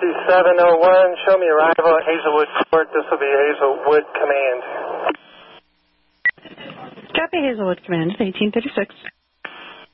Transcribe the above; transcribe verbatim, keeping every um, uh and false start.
seven oh one, show me arrival at Hazelwood Court. This will be Hazelwood Command. Copy, Hazelwood Command, eighteen thirty-six.